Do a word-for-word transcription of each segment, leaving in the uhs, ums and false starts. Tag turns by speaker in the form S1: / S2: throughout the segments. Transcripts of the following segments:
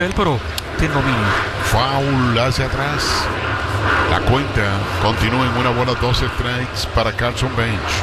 S1: él, pero tiene dominio.
S2: Foul hacia atrás. La cuenta continúa en una bola, dos strikes para Carson Bench.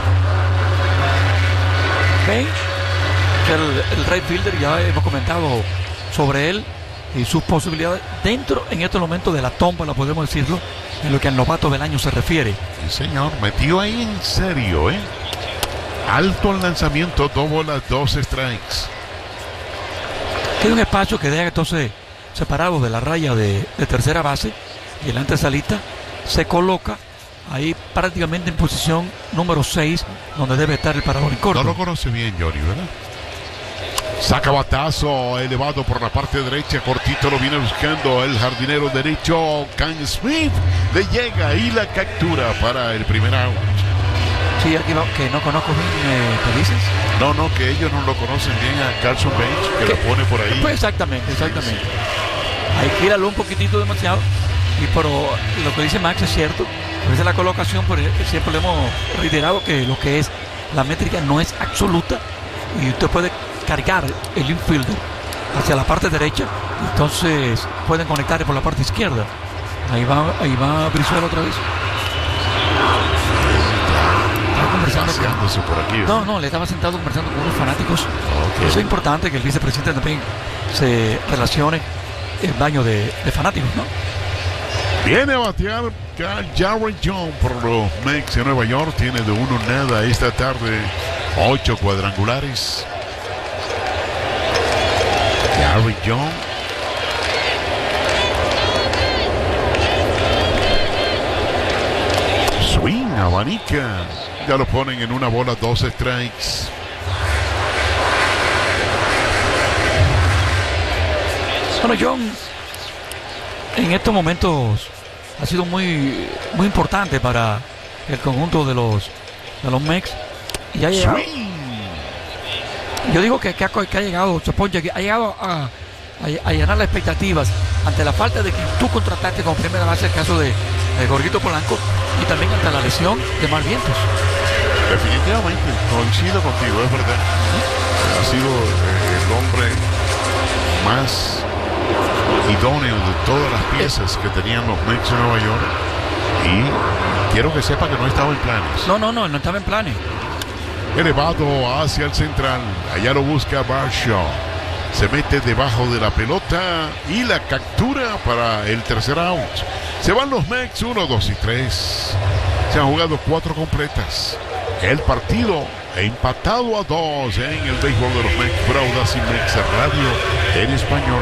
S1: Bench, que el, el right fielder, ya hemos comentado sobre él y sus posibilidades dentro en este momento de la tómbola, podemos decirlo, en lo que al novato del año se refiere.
S2: Sí, señor, metió ahí en serio, ¿eh? Alto el lanzamiento, dos bolas, dos strikes.
S1: Hay un espacio que deja entonces separado de la raya de, de tercera base, y el antesalita se coloca ahí prácticamente en posición número seis, donde debe estar el parador en corto.
S2: No lo conoce bien, Johnny, ¿verdad? Saca batazo elevado por la parte derecha, cortito lo viene buscando el jardinero derecho, Cam Smith, le llega y la captura para el primer out.
S1: Sí, aquí no, que no conozco bien, eh, ¿qué dices?
S2: No, no, que ellos no lo conocen bien a Carson Bench, que
S1: ¿Qué?
S2: lo pone por ahí.
S1: Pues exactamente, exactamente. Hay que girarlo un poquitito demasiado, y pero lo que dice Max es cierto. A veces la colocación, por siempre le hemos reiterado que lo que es la métrica no es absoluta, y usted puede cargar el infielder hacia la parte derecha, entonces pueden conectar por la parte izquierda. Ahí va, ahí va Brizuela otra vez. Estaba conversando con,
S2: por aquí,
S1: no, no, le estaba sentado conversando con unos fanáticos.
S2: Okay.
S1: Eso es importante, que el vicepresidente también se relacione en baño de, de fanáticos, ¿no?
S2: Viene a batear Jarrett Jones por los Mets de Nueva York. Tiene de uno nada esta tarde. Ocho cuadrangulares. Jarrett Jones. Swing, abanica. Ya lo ponen en una bola, dos strikes.
S1: Bueno, John, en estos momentos ha sido muy, muy importante para el conjunto de los de los Mets. Y ha llegado, yo digo que, que, ha, que ha llegado, que ha llegado a, a, a llenar las expectativas ante la falta de que tú contrataste como primera base el caso de, de Jorgito Polanco, y también ante la lesión de Mar Vientos.
S2: Definitivamente, coincido contigo, es verdad. ¿Sí? Ha sido eh, el hombre más idóneo de todas las piezas que tenían los Mets de Nueva York, y quiero que sepa que no estaba en planes.
S1: No, no, no, no estaba en planes.
S2: Elevado hacia el central, allá lo busca Barshaw, se mete debajo de la pelota y la captura para el tercer out. Se van los Mets, uno, dos y tres. Se han jugado cuatro completas. El partido empatado a dos en el béisbol de los Mets. Braudas y Mets Radio en español.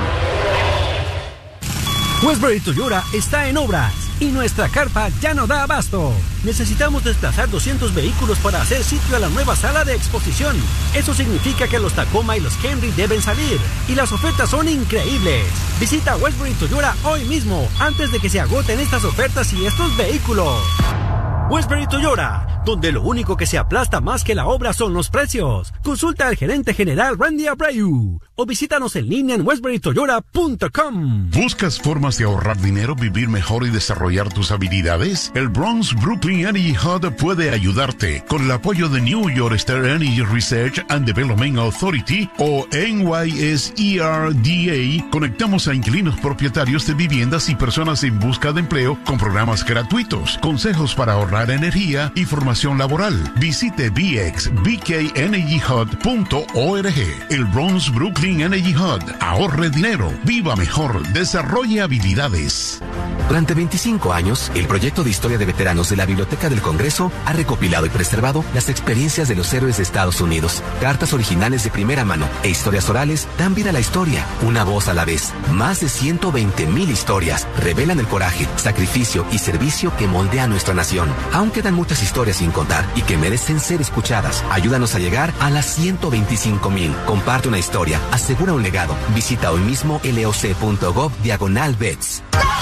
S3: Westbury Toyota está en obras y nuestra carpa ya no da abasto. Necesitamos desplazar doscientos vehículos para hacer sitio a la nueva sala de exposición. Eso significa que los Tacoma y los Camry deben salir, y las ofertas son increíbles. Visita Westbury Toyota hoy mismo, antes de que se agoten estas ofertas y estos vehículos. Westbury Toyota, donde lo único que se aplasta más que la obra son los precios. Consulta al gerente general Randy Abreu o visítanos en línea en westbury toyota punto com.
S4: ¿Buscas formas de ahorrar dinero, vivir mejor y desarrollar tus habilidades? El Bronx Brooklyn Energy Hub puede ayudarte con el apoyo de New York State Energy Research and Development Authority o N Y S E R D A. Conectamos a inquilinos propietarios de viviendas y personas en busca de empleo con programas gratuitos, consejos para ahorrar energía y formación laboral. Visite b x b k energy hub punto org. El Bronx Brooklyn Energy Hub. Ahorre dinero, viva mejor, desarrolle habilidades.
S5: Durante veinticinco años, el proyecto de historia de veteranos de la Biblioteca del Congreso ha recopilado y preservado las experiencias de los héroes de Estados Unidos. Cartas originales de primera mano e historias orales dan vida a la historia, una voz a la vez. Más de ciento veinte mil historias revelan el coraje, sacrificio y servicio que moldea nuestra nación. Aún quedan muchas historias sin contar y que merecen ser escuchadas. Ayúdanos a llegar a las ciento veinticinco mil. Comparte una historia, asegura un legado. Visita hoy mismo loc.gov diagonal bets.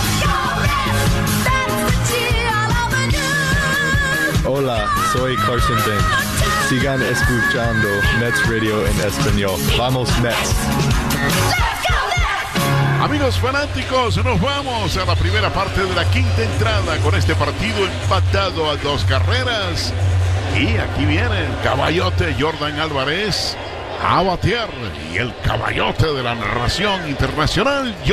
S6: Hola, soy Carson Bench. Sigan escuchando Mets Radio en español. Vamos Mets.
S2: Amigos fanáticos, nos vamos a la primera parte de la quinta entrada con este partido empatado a dos carreras. Y aquí viene el caballote Jordan Álvarez a batear y el caballote de la narración internacional,